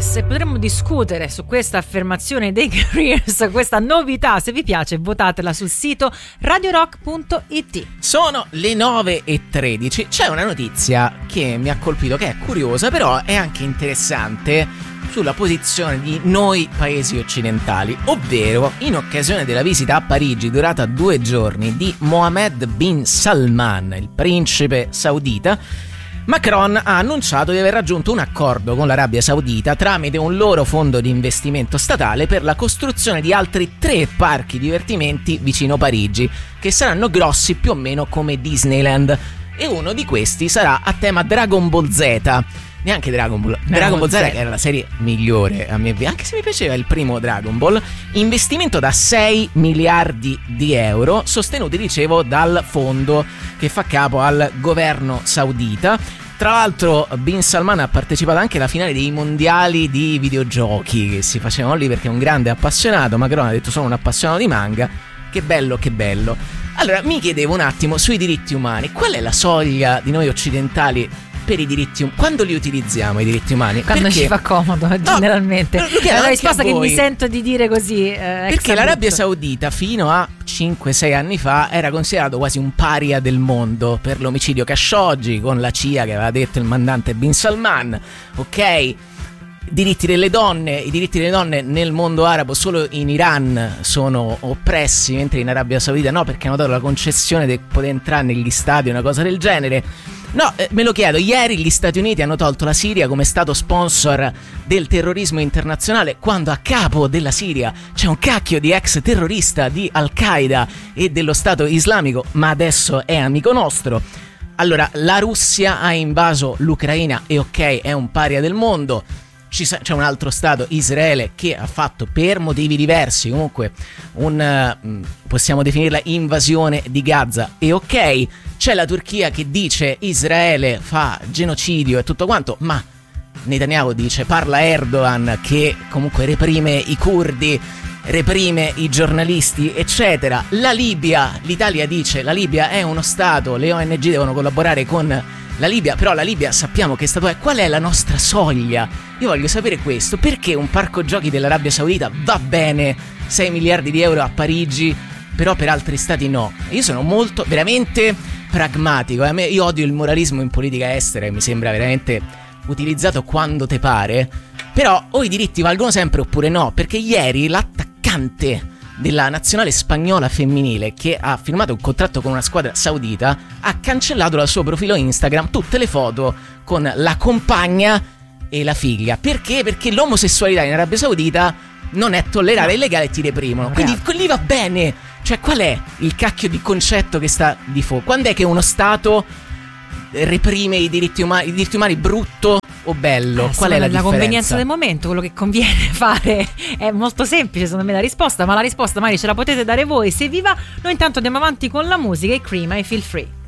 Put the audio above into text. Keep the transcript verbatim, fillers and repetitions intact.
careers, e potremmo discutere su questa affermazione dei careers, questa novità. Se vi piace, votatela sul sito radio rock punto it. Sono le nove e tredici. C'è una notizia che mi ha colpito, che è curiosa, però è anche interessante, sulla posizione di noi paesi occidentali, ovvero in occasione della visita a Parigi durata due giorni di Mohammed bin Salman, il principe saudita. Macron ha annunciato di aver raggiunto un accordo con l'Arabia Saudita tramite un loro fondo di investimento statale per la costruzione di altri tre parchi divertimenti vicino Parigi, che saranno grossi più o meno come Disneyland, e uno di questi sarà a tema Dragon Ball Z. Neanche Dragon Ball, Dragon, Dragon Ball Z, Z che era la serie migliore a mio avviso, anche se mi piaceva il primo Dragon Ball. Investimento da sei miliardi di euro, sostenuti, dicevo, dal fondo che fa capo al governo saudita. Tra l'altro Bin Salman ha partecipato anche alla finale dei mondiali di videogiochi che si facevano lì, perché è un grande appassionato. Macron ha detto: sono un appassionato di manga. Che bello, che bello. Allora mi chiedevo un attimo sui diritti umani, qual è la soglia di noi occidentali per i diritti umani? Quando li utilizziamo i diritti umani? Quando perché? Ci fa comodo, no, generalmente. È la risposta che mi sento di dire così. Eh, perché l'Arabia Saudita fino a cinque sei anni fa era considerato quasi un paria del mondo per l'omicidio Khashoggi, con la C I A che aveva detto il mandante Bin Salman. Ok, diritti delle donne, i diritti delle donne nel mondo arabo solo in Iran sono oppressi, mentre in Arabia Saudita no, perché hanno dato la concessione di poter entrare negli stadi, una cosa del genere. No, eh, me lo chiedo, ieri gli Stati Uniti hanno tolto la Siria come stato sponsor del terrorismo internazionale, quando a capo della Siria c'è un cacchio di ex terrorista di Al-Qaeda e dello Stato Islamico, ma adesso è amico nostro. Allora, la Russia ha invaso l'Ucraina e ok, è un paria del mondo. C'è un altro stato, Israele, che ha fatto per motivi diversi comunque un, uh, possiamo definirla invasione di Gaza, e ok, c'è la Turchia che dice Israele fa genocidio e tutto quanto, ma Netanyahu dice, parla Erdogan che comunque reprime i curdi, reprime i giornalisti, eccetera. La Libia, l'Italia dice la Libia è uno stato, le O N G devono collaborare con la Libia, però la Libia sappiamo che stato è. Qual è la nostra soglia? Io voglio sapere questo, perché un parco giochi dell'Arabia Saudita va bene, sei miliardi di euro a Parigi, però per altri stati no. Io sono molto, veramente pragmatico, a me, io odio il moralismo in politica estera, mi sembra veramente utilizzato quando te pare, però o i diritti valgono sempre oppure no, perché ieri l'attaccante della nazionale spagnola femminile, che ha firmato un contratto con una squadra saudita, ha cancellato dal suo profilo Instagram tutte le foto con la compagna e la figlia. Perché? Perché l'omosessualità in Arabia Saudita non è tollerata, è illegale e ti reprimono. Quindi lì va bene. Cioè, qual è il cacchio di concetto che sta di fuoco? Quando è che uno Stato reprime i diritti umani, i diritti umani brutto o bello? Eh, Qual è la, la differenza? La convenienza del momento, quello che conviene fare. È molto semplice secondo me la risposta, ma la risposta magari ce la potete dare voi. Se vi va, noi intanto andiamo avanti con la musica e Cream, I Feel Free.